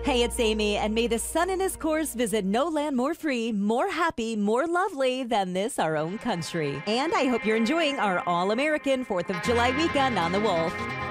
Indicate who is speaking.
Speaker 1: Hey, it's Amy, and may the sun in his course visit no land more free, more happy, more lovely than this, our own country. And I hope you're enjoying our all-American 4th of July weekend on the Wolf.